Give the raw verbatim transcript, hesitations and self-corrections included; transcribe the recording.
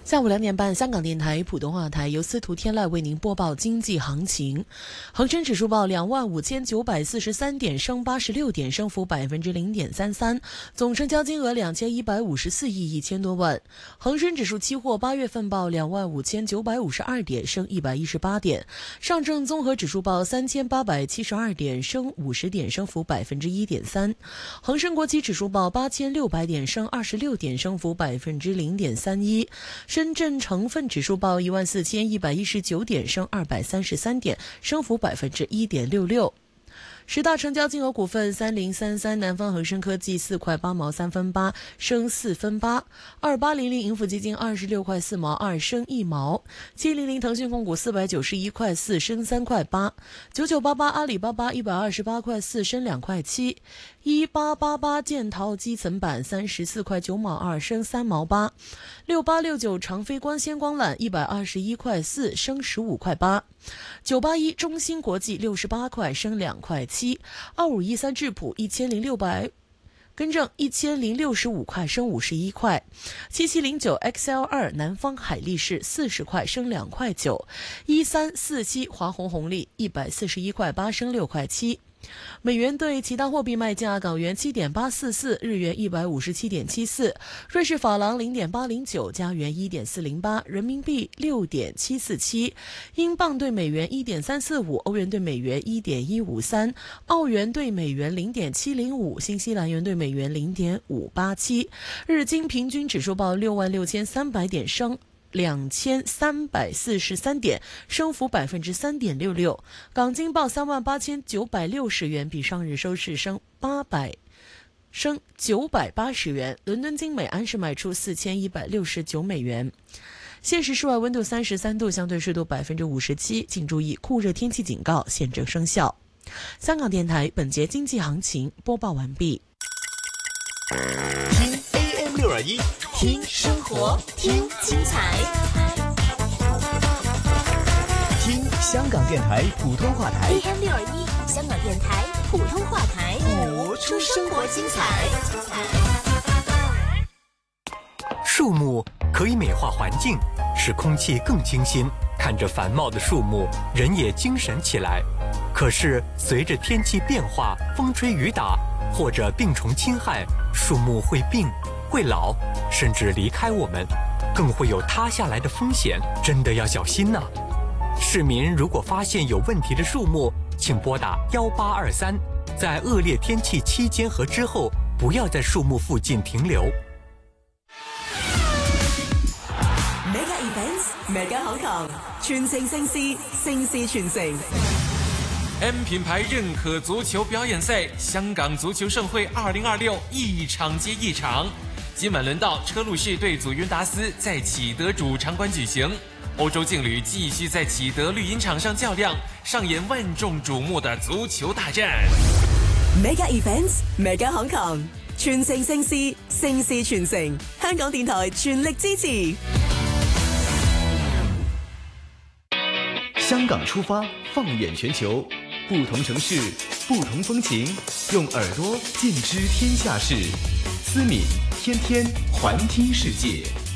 下午两点半，香港电台普通话台由司徒天籁为您播报经济行情。恒生指数报两万五千九百四十三点，升八十六点，升幅百分之零点三三，总成交金额两千一百五十四亿一千多万。恒生指数期货八月份报两万五千九百五十二点，升一百一十八点。上证综合指数报三千八百七十二点，升五十点，升幅百分之一点三。恒生国企指数报八千六百点，升二十六点，升幅百分之零点三一。深圳成分指数报一万四千一百一十九点，升二百三十三点，升幅百分之一点六六。十大成交金额股份：三零三三南方恒生科技四块八毛三分八，升四分八；二八零零盈富基金二十六块四毛二，升一毛；七零零腾讯控股四百九十一块四，升三块八；九九八八阿里巴巴一百二十八块四，升两块七；一八八八建陶基层板三十四块九毛二，升三毛八；六八六九长飞光纤光缆一百二十一块四，升十五块八；九八一中芯国际六十八块，升两块七。二五一三智普一千零六百，更正一千零六十五块，升五十一块。七七零九 X L 二南方海力士四十块，升两块九。一三四七华虹红利一百四十一块八，升六块七。美元对其他货币卖价：港元七点八四四，日元一百五十七点七四，瑞士法郎零点八零九，加元一点四零八，人民币六点七四七，英镑对美元一点三四五，欧元对美元一点一五三，澳元对美元零点七零五，新西兰元对美元零点五八七。日经平均指数报六万六千三百点，升两千三百四十三点，升幅百分之三点六六。港金报三万八千九百六十元，比上日收市升八百，升九百八十元。伦敦金每安士卖出四千一百六十九美元。现时室外温度三十三度，相对湿度百分之五十七，请注意酷热天气警告现正生效。香港电台本节经济行情播报完毕。 听 A M 六二一，听生活，听精彩，听香港电台普通话台 A M 六二一，香港电台普通话台， 活出生活精彩。 树木可以美化环境，使空气更清新，看着繁茂的树木，人也精神起来。可是随着天气变化，风吹雨打，或者病虫侵害，树木会病，会老，甚至离开我们，更会有塌下来的风险，真的要小心呐！市民如果发现有问题的树木，请拨打一八二三，在恶劣天气期间和之后，不要在树木附近停留。 Mega Events，Mega 香港，全城盛事，盛事全城。 M 品牌认可足球表演赛香港足球盛会二零二六一场接一场，今晚轮到车路士对祖云达斯在启德主场馆举行，欧洲劲旅继续在启德绿茵场上较量，上演万众瞩目的足球大战。 Mega Events，Mega 香港，全城盛事，盛事全城。香港電台全力支持。 香港出發，放眼全球，不同城市，不同風情，用耳朵見知天下事。思敏天天環聽世界。